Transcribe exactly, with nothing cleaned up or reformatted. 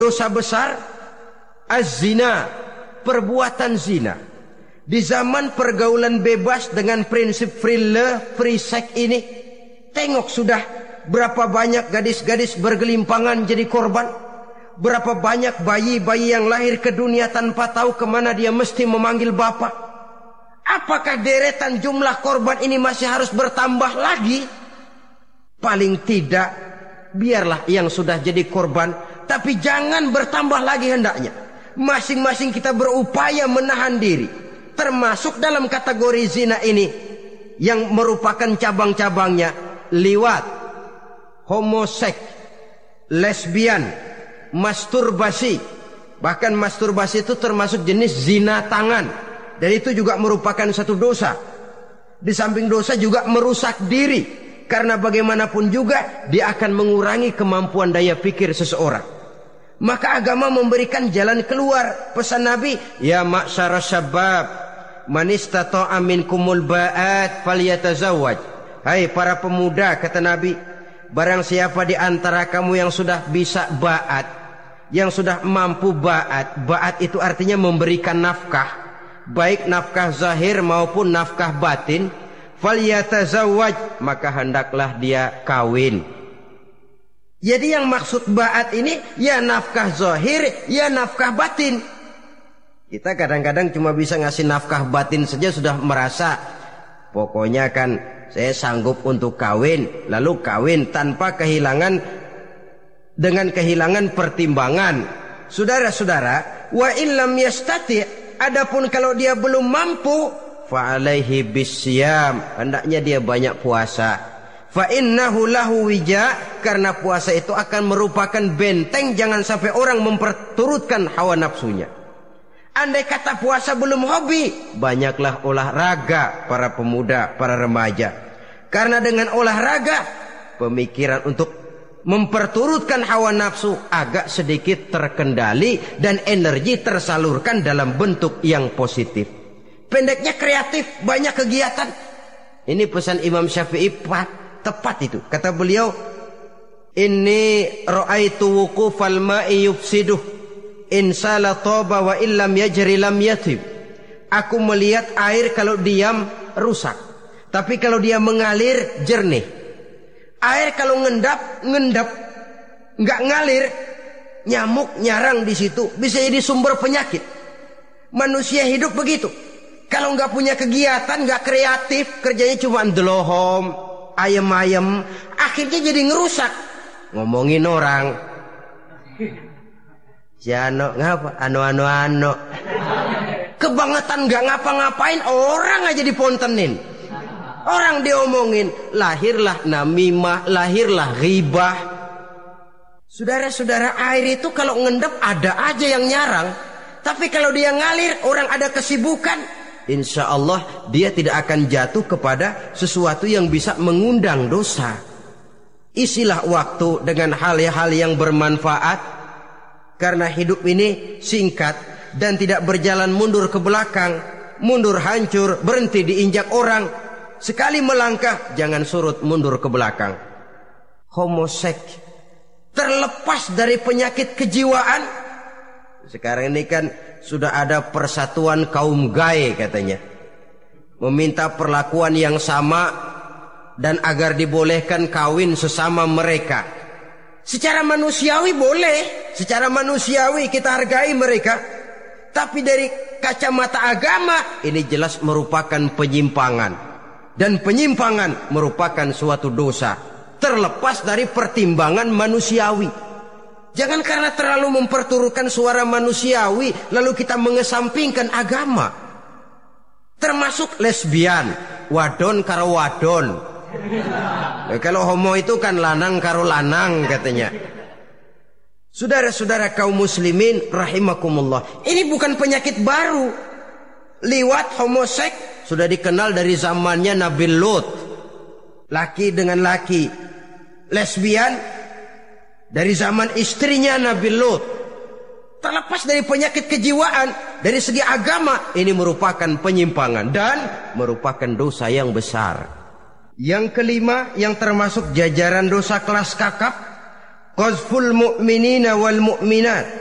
dosa besar az-zina, perbuatan zina. Di zaman pergaulan bebas dengan prinsip free love, free sex ini, tengok sudah berapa banyak gadis-gadis bergelimpangan jadi korban. Berapa banyak bayi-bayi yang lahir ke dunia tanpa tahu kemana dia mesti memanggil bapak. Apakah deretan jumlah korban ini masih harus bertambah lagi? Paling tidak, biarlah yang sudah jadi korban, tapi jangan bertambah lagi hendaknya. Masing-masing kita berupaya menahan diri, termasuk dalam kategori zina ini, yang merupakan cabang-cabangnya liwat, homoseks, lesbian, masturbasi. Bahkan masturbasi itu termasuk jenis zina tangan, dan itu juga merupakan satu dosa. Di samping dosa juga merusak diri, karena bagaimanapun juga dia akan mengurangi kemampuan daya pikir seseorang. Maka agama memberikan jalan keluar. Pesan Nabi, ya ma'syara syabab, man istata'a minkumul ba'at falyatazawwaj. Hai para pemuda, kata Nabi, barang siapa di antara kamu yang sudah bisa ba'at, yang sudah mampu ba'at. Ba'at itu artinya memberikan nafkah, baik nafkah zahir maupun nafkah batin. Falyatazawwaj, maka hendaklah dia kawin. Jadi yang maksud ba'at ini ya nafkah zahir, ya nafkah batin. Kita kadang-kadang cuma bisa ngasih nafkah batin saja sudah merasa pokoknya kan saya sanggup untuk kawin, lalu kawin tanpa kehilangan, dengan kehilangan pertimbangan. Saudara-saudara, wa illam yastati, adapun kalau dia belum mampu, fa alaihi bisyam, hendaknya dia banyak puasa. Fa innahu lahu wija, karena puasa itu akan merupakan benteng jangan sampai orang memperturutkan hawa nafsunya. Andai kata puasa belum hobi, banyaklah olahraga para pemuda, para remaja. Karena dengan olahraga, pemikiran untuk memperturutkan hawa nafsu agak sedikit terkendali dan energi tersalurkan dalam bentuk yang positif. Pendeknya kreatif, banyak kegiatan. Ini pesan Imam Syafi'i tepat itu. Kata beliau, inni ra'aitu wuqufal ma'i yufsiduh in sala taba wa illam yajri lam yatib. Aku melihat air kalau diam rusak, tapi kalau dia mengalir jernih. Air kalau ngendap ngendap nggak ngalir, nyamuk nyarang di situ, bisa jadi sumber penyakit. Manusia hidup begitu. Kalau nggak punya kegiatan, nggak kreatif, kerjanya cuma ndelohom, ayam-ayam, akhirnya jadi ngerusak. Ngomongin orang, si ano ngapa, ano ano ano, kebangetan nggak ngapa-ngapain, orang aja dipontenin, orang diomongin, lahirlah namimah, lahirlah ghibah. Saudara-saudara, air itu kalau ngendap ada aja yang nyarang, tapi kalau dia ngalir, orang ada kesibukan, insya Allah dia tidak akan jatuh kepada sesuatu yang bisa mengundang dosa. Isilah waktu dengan hal-hal yang bermanfaat, karena hidup ini singkat dan tidak berjalan mundur ke belakang, mundur hancur, berhenti diinjak orang. Sekali melangkah jangan surut mundur ke belakang. Homoseks terlepas dari penyakit kejiwaan. Sekarang ini kan sudah ada persatuan kaum gay katanya, meminta perlakuan yang sama dan agar dibolehkan kawin sesama mereka. Secara manusiawi boleh, secara manusiawi kita hargai mereka, tapi dari kacamata agama ini jelas merupakan penyimpangan, dan penyimpangan merupakan suatu dosa terlepas dari pertimbangan manusiawi. Jangan karena terlalu memperturutkan suara manusiawi lalu kita mengesampingkan agama. Termasuk lesbian, wadon karo wadon. Nah, kalau homo itu kan lanang karo lanang katanya. Saudara-saudara kaum muslimin rahimakumullah, ini bukan penyakit baru. Liwat, homoseks sudah dikenal dari zamannya Nabi Lut, laki dengan laki. Lesbian dari zaman istrinya Nabi Lut. Terlepas dari penyakit kejiwaan, dari segi agama ini merupakan penyimpangan dan merupakan dosa yang besar. Yang kelima, yang termasuk jajaran dosa kelas kakap, qazful mu'minina wal mu'minat